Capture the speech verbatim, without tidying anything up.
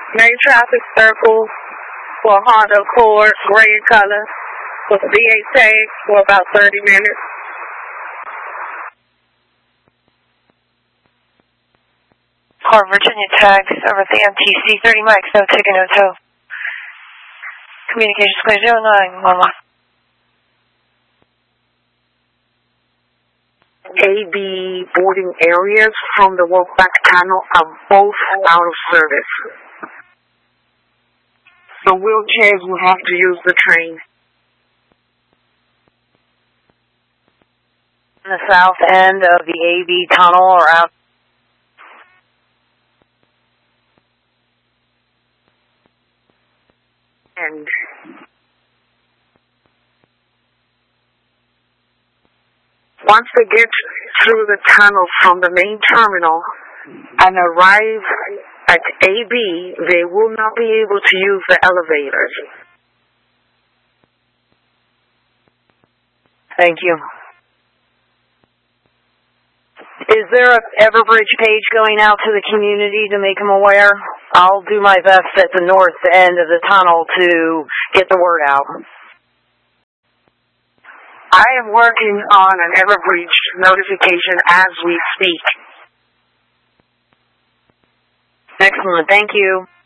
Main traffic circle for Honda Accord, gray in color, with V eight tag for about thirty minutes. Car Virginia tag over at the M T C, thirty mics, no ticket, no tow. Communications clear, zero nine, Mama. A B boarding areas from the walkback tunnel are both out of service. So wheelchairs will have to use the train. The south end of the A B tunnel or out. And once they get through the tunnel from the main terminal and arrive at A B, they will not be able to use the elevators. Thank you. Is there a Everbridge page going out to the community to make them aware? I'll do my best at the north end of the tunnel to get the word out. I am working on an Everbridge notification as we speak. Excellent. Thank you.